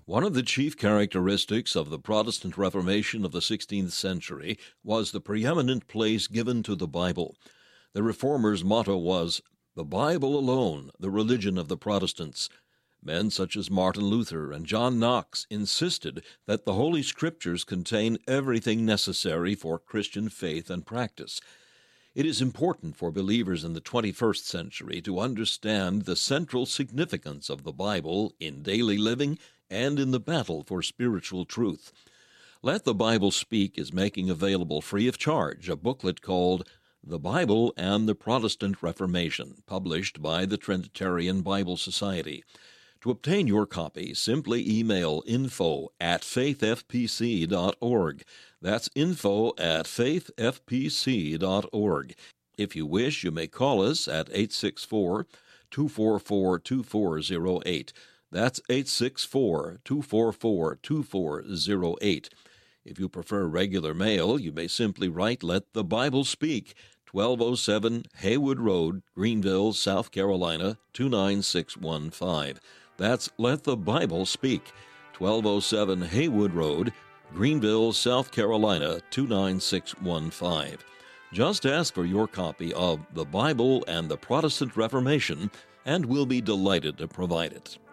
One of the chief characteristics of the Protestant Reformation of the 16th century was the preeminent place given to the Bible. The Reformers' motto was, "The Bible alone, the religion of the Protestants." Men such as Martin Luther and John Knox insisted that the Holy Scriptures contain everything necessary for Christian faith and practice. It is important for believers in the 21st century to understand the central significance of the Bible in daily living and in the battle for spiritual truth. Let the Bible Speak is making available free of charge a booklet called The Bible and the Protestant Reformation, published by the Trinitarian Bible Society. To obtain your copy, simply email info@faithfpc.org. That's info@faithfpc.org. If you wish, you may call us at 864-244-2408. That's 864-244-2408. If you prefer regular mail, you may simply write Let the Bible Speak, 1207 Haywood Road, Greenville, South Carolina, 29615. That's Let the Bible Speak, 1207 Haywood Road, Greenville, South Carolina, 29615. Just ask for your copy of The Bible and the Protestant Reformation, and we'll be delighted to provide it.